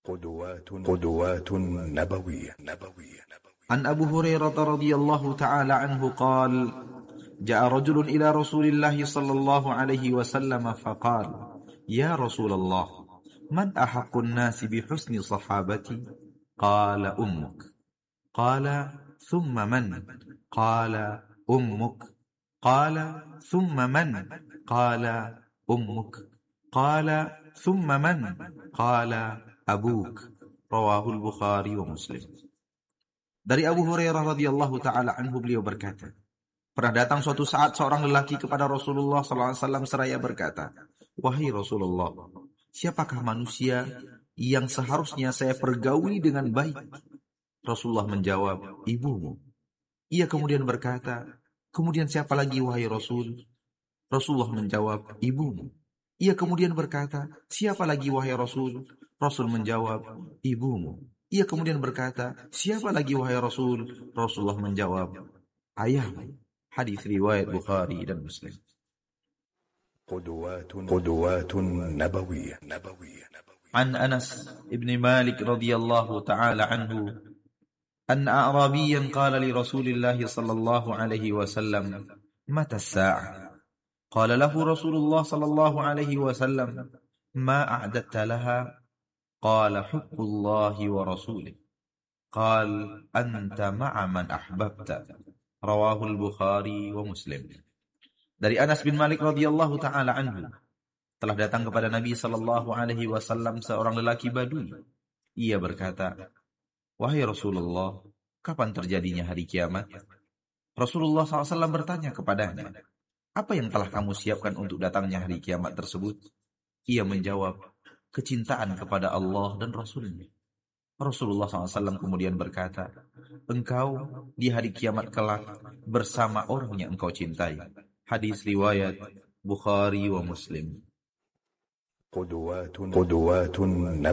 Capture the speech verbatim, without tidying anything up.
قدوات قدوات نبوية نبوية عن أبو هريرة رضي الله تعالى عنه قال: جاء رجل إلى رسول الله صلى الله عليه وسلم فقال: يا رسول الله، من أحق الناس بحسن صحابتي؟ قال: أمك. قال: ثم من؟ قال: أمك. قال: ثم من؟ قال: أمك. قال: ثم من؟ قال: أبوك. رواه البخاري ومسلم. Dari Abu Hurairah radhiyallahu taala anhu, beliau berkata, pernah datang suatu saat seorang lelaki kepada Rasulullah sallallahu alaihi wasallam seraya berkata, wahai Rasulullah, siapakah manusia yang seharusnya saya pergauli dengan baik? Rasulullah menjawab, ibumu. Ia kemudian berkata, kemudian siapa lagi wahai Rasul? Rasulullah menjawab, ibumu. Ia kemudian berkata, siapa lagi wahai Rasul? Rasul menjawab, ibumu. Ia kemudian berkata, siapa lagi wahai Rasul? Rasulullah menjawab, ayahmu. Hadis riwayat Bukhari dan Muslim. قدوات قدوات نبوية نبوية عن أنس بن مالك رضي الله تعالى عنه أن أعرابيا قال لرسول الله صلى الله عليه وسلم: متى الساعة؟ قال له رسول الله صلى الله عليه وسلم: ما أعددت لها؟ قال: حب الله ورسوله. قال: أنت مع من أحببت. رواه البخاري ومسلم. Dari Anas bin Malik radhiyallahu taala anhu, telah datang kepada Nabi sallallahu alaihi wasallam seorang lelaki Badui. Ia berkata, wahai Rasulullah, kapan terjadinya hari kiamat? Rasulullah sallallahu alaihi wasallam bertanya kepadanya, apa yang telah kamu siapkan untuk datangnya hari kiamat tersebut? Ia menjawab, kecintaan kepada Allah dan Rasulnya. Rasulullah sallallahu alaihi wasallam kemudian berkata, engkau di hari kiamat kelak bersama orang yang engkau cintai. Hadis riwayat Bukhari wa Muslim. قدوات قدوات